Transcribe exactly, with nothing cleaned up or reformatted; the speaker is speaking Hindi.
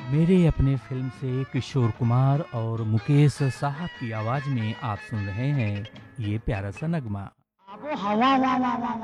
मेरे अपने फ़िल्म से किशोर कुमार और मुकेश साहब की आवाज़ में आप सुन रहे हैं ये प्यारा सा नगमा। आबो हवा वा वा वा